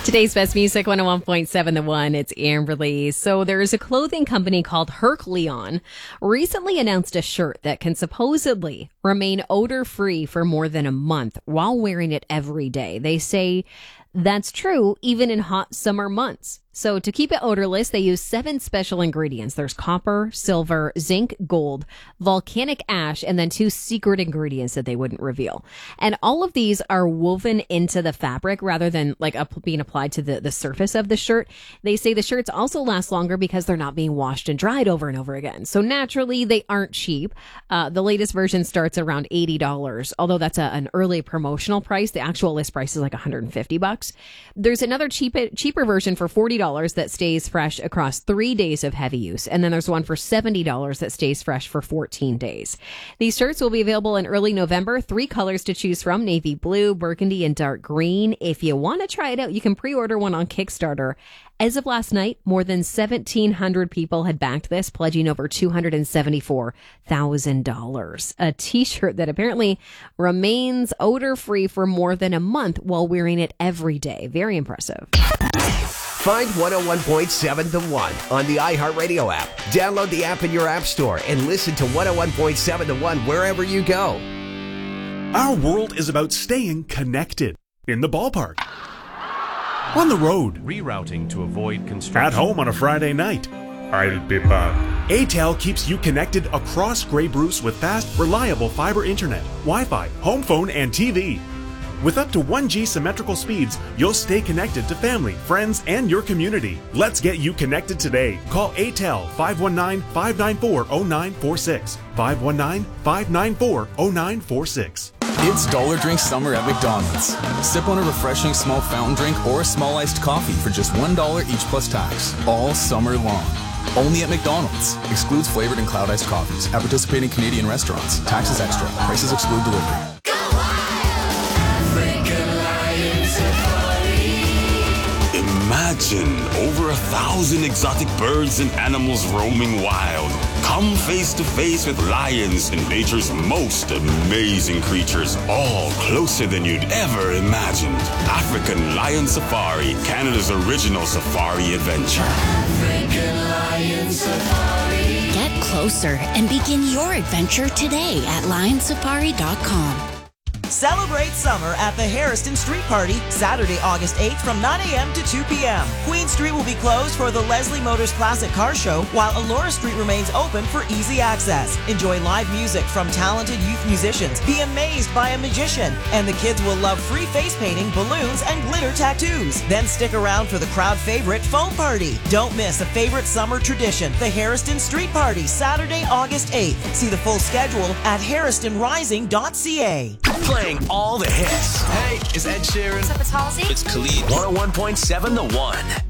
Today's best music, 101.7 The One. It's Amberly. So there's a clothing company called Hercleon recently announced a shirt that can supposedly remain odor-free for more than a month while wearing it every day. They say that's true even in hot summer months. So to keep it odorless, they use 7 special ingredients. There's copper, silver, zinc, gold, volcanic ash, and then 2 secret ingredients that they wouldn't reveal. And all of these are woven into the fabric rather than being applied to the surface of the shirt. They say the shirts also last longer because they're not being washed and dried over and over again. So naturally, they aren't cheap. The latest version starts around $80, although that's an early promotional price. The actual list price is like $150. There's another cheaper version for $40 that stays fresh across 3 days of heavy use. And then there's one for $70 that stays fresh for 14 days. These shirts will be available in early November. 3 colors to choose from: navy blue, burgundy, and dark green. If you want to try it out, you can pre-order one on Kickstarter. As of last night, more than 1,700 people had backed this, pledging over $274,000. A t-shirt that apparently remains odor-free for more than a month while wearing it every day. Very impressive. Find 101.7 The One on the iHeartRadio app. Download the app in your app store and listen to 101.7 The One wherever you go. Our world is about staying connected. In the ballpark, on the road, rerouting to avoid construction, at home on a Friday night. I'll be back. ATEL keeps you connected across Grey Bruce with fast, reliable fiber internet, Wi-Fi, home phone, and TV. With up to 1G symmetrical speeds, you'll stay connected to family, friends, and your community. Let's get you connected today. Call ATEL 519-594-0946. 519-594-0946. It's Dollar Drink Summer at McDonald's. Sip on a refreshing small fountain drink or a small iced coffee for just $1 each plus tax, all summer long. Only at McDonald's. Excludes flavored and cloud iced coffees. At participating Canadian restaurants. Taxes extra. Prices exclude delivery. Imagine over 1,000 exotic birds and animals roaming wild. Come face to face with lions and nature's most amazing creatures, all closer than you'd ever imagined. African Lion Safari, Canada's original safari adventure. African Lion Safari. Get closer and begin your adventure today at lionsafari.com. Celebrate summer at the Harrison Street Party, Saturday, August 8th from 9 a.m. to 2 p.m. Queen Street will be closed for the Leslie Motors Classic Car Show, while Elora Street remains open for easy access. Enjoy live music from talented youth musicians, be amazed by a magician, and the kids will love free face painting, balloons, and glitter tattoos. Then stick around for the crowd favorite foam party. Don't miss a favorite summer tradition, the Harrison Street Party, Saturday, August 8th. See the full schedule at harrisonrising.ca. Playing all the hits. Hey, it's Ed Sheeran. What's up, it's Halsey. It's Khalid. 101.7 The One.